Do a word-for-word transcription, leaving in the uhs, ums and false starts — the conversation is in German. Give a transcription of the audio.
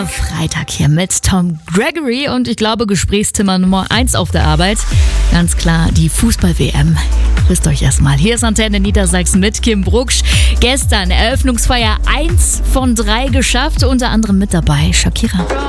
Ihr Freitag hier mit Tom Gregory und ich glaube Gesprächsthema Nummer eins auf der Arbeit. Ganz klar die Fußball-W M. Grüßt euch erstmal. Hier ist Antenne Niedersachsen mit Kim Brucksch. Gestern Eröffnungsfeier eins von drei geschafft, unter anderem mit dabei Shakira.